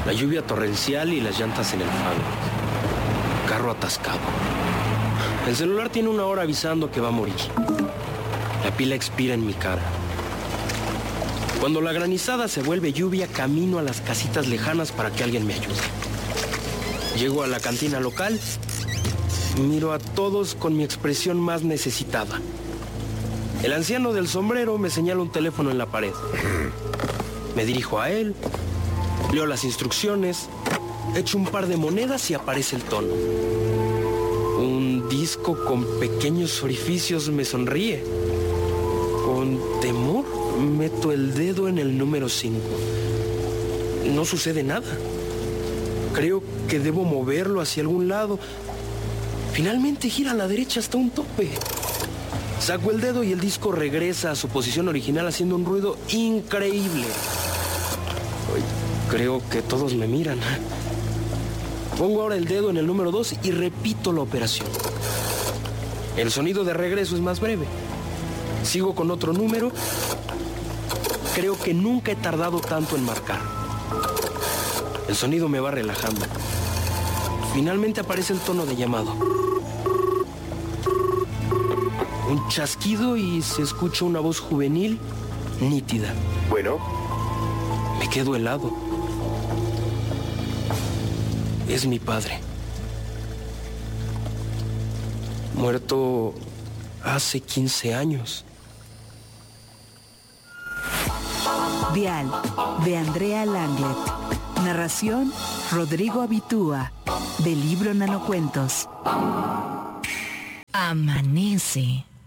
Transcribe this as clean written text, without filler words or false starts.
La lluvia torrencial y las llantas en el fango. Carro atascado. El celular tiene una hora avisando que va a morir. La pila expira en mi cara. Cuando la granizada se vuelve lluvia, camino a las casitas lejanas para que alguien me ayude. Llego a la cantina local, miro a todos con mi expresión más necesitada. El anciano del sombrero me señala un teléfono en la pared. Me dirijo a él, leo las instrucciones, echo un par de monedas y aparece el tono. Un disco con pequeños orificios me sonríe. Con temor meto el dedo en el número 5. No sucede nada. Creo que debo moverlo hacia algún lado. Finalmente gira a la derecha hasta un tope. Saco el dedo y el disco regresa a su posición original haciendo un ruido increíble. Creo que todos me miran. Pongo ahora el dedo en el número 2 y repito la operación. El sonido de regreso es más breve. Sigo con otro número. Creo que nunca he tardado tanto en marcar. El sonido me va relajando. Finalmente aparece el tono de llamado. Un chasquido y se escucha una voz juvenil, nítida. Bueno. Me quedo helado. Es mi padre. Muerto hace 15 años. Dial, de Andrea Langlet. Narración, Rodrigo Abitúa. Del libro Nanocuentos. Amanece.